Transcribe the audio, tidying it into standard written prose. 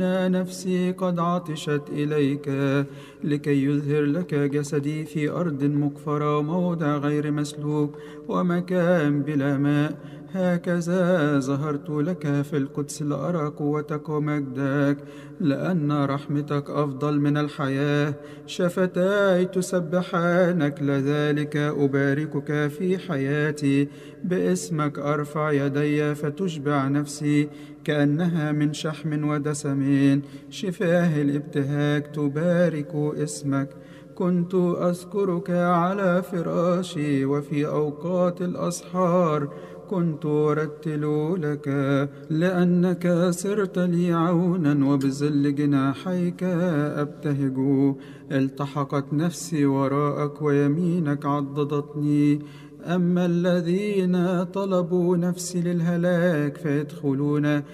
نفسي قد عطشت إليك لكي يظهر لك جسدي في أرض مقفرة، موضع غير مسلوك ومكان بلا ماء. هكذا ظهرت لك في القدس لأرى قوتك ومجدك، لأن رحمتك أفضل من الحياة. شفتاي تسبحانك، لذلك أباركك في حياتي. باسمك أرفع يدي فتشبع نفسي كأنها من شحم ودسم. شفاه الابتهاج تبارك اسمك. كنت أذكرك على فراشي، وفي أوقات الأسحار كنت أرتل لك، لأنك صرت لي عونا وبظل جناحيك أبتهج. التحقت نفسي وراءك ويمينك عضدتني. أما الذين طلبوا نفسي للهلاك فيدخلون